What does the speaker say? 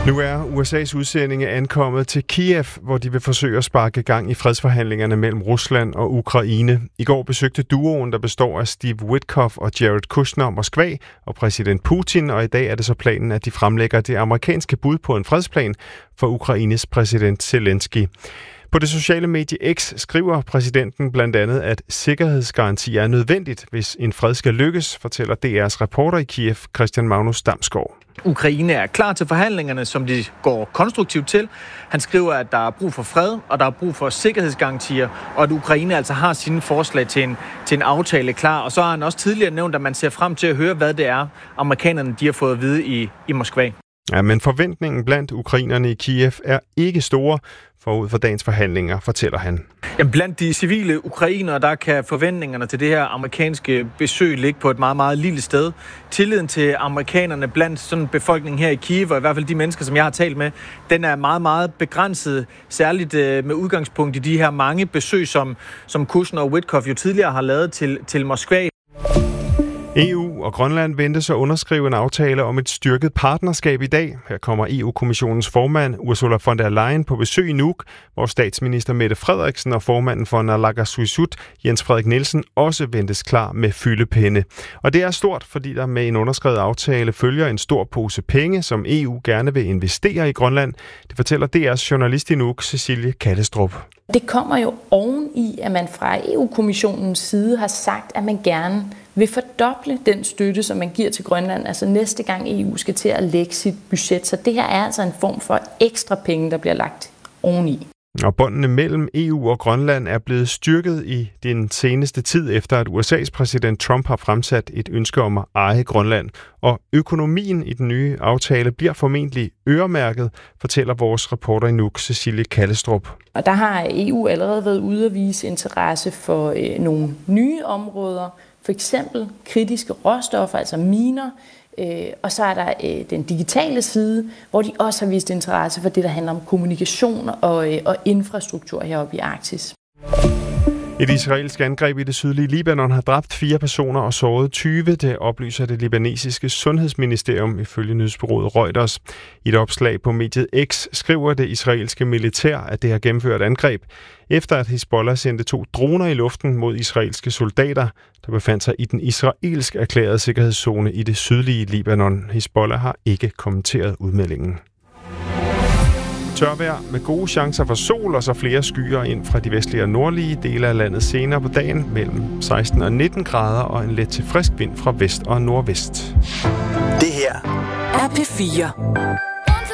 Nu er USA's udsendinge ankommet til Kiev, hvor de vil forsøge at sparke gang i fredsforhandlingerne mellem Rusland og Ukraine. I går besøgte duoen, der består af Steve Witkoff og Jared Kushner, Moskva og præsident Putin, og i dag er det så planen, at de fremlægger det amerikanske bud på en fredsplan for Ukraines præsident Zelensky. På det sociale medie X skriver præsidenten blandt andet, at sikkerhedsgaranti er nødvendigt, hvis en fred skal lykkes, fortæller DR's reporter i Kiev, Christian Magnus Damsgaard. Ukraine er klar til forhandlingerne, som de går konstruktivt til. Han skriver, at der er brug for fred, og der er brug for sikkerhedsgarantier, og at Ukraine altså har sine forslag til en aftale klar. Og så har han også tidligere nævnt, at man ser frem til at høre, hvad det er, amerikanerne de har fået at vide i Moskva. Ja, men forventningen blandt ukrainerne i Kiev er ikke store forud for dagens forhandlinger, fortæller han. Jamen, blandt de civile ukrainere, der kan forventningerne til det her amerikanske besøg ligge på et meget, meget lille sted. Tilliden til amerikanerne blandt sådan befolkningen her i Kiev, og i hvert fald de mennesker, som jeg har talt med, den er meget, meget begrænset, særligt med udgangspunkt i de her mange besøg, som Kushner og Witkoff jo tidligere har lavet til Moskva. EU og Grønland ventes at underskrive en aftale om et styrket partnerskab i dag. Her kommer EU-kommissionens formand Ursula von der Leyen på besøg i Nuuk, hvor statsminister Mette Frederiksen og formanden for Naalakkersuisut, Jens Frederik Nielsen, også ventes klar med fyldepenne. Og det er stort, fordi der med en underskrevet aftale følger en stor pose penge, som EU gerne vil investere i Grønland. Det fortæller DR's journalist i Nuuk, Cecilie Kallestrup. Det kommer jo oven i, at man fra EU-kommissionens side har sagt, at man gerne vil fordoble den støtte, som man giver til Grønland, altså næste gang EU skal til at lægge sit budget. Så det her er altså en form for ekstra penge, der bliver lagt oveni. Og båndene mellem EU og Grønland er blevet styrket i den seneste tid, efter at USA's præsident Trump har fremsat et ønske om at eje Grønland. Og økonomien i den nye aftale bliver formentlig øremærket, fortæller vores reporter i Nuuk, Cecilie Kallestrup. Og der har EU allerede været ude at vise interesse for nogle nye områder, for eksempel kritiske råstoffer, altså miner, og så er der den digitale side, hvor de også har vist interesse for det, der handler om kommunikation og infrastruktur heroppe i Arktis. Et israelsk angreb i det sydlige Libanon har dræbt 4 personer og såret 20, det oplyser det libanesiske sundhedsministerium ifølge nyhedsbureauet Reuters. I et opslag på mediet X skriver det israelske militær, at det har gennemført angreb, efter at Hizbollah sendte 2 droner i luften mod israelske soldater, der befandt sig i den israelsk erklærede sikkerhedszone i det sydlige Libanon. Hizbollah har ikke kommenteret udmeldingen. Tørvejr med gode chancer for sol og så flere skyer ind fra de vestlige og nordlige dele af landet senere på dagen mellem 16 og 19 grader og en let til frisk vind fra vest og nordvest. Det her er P4.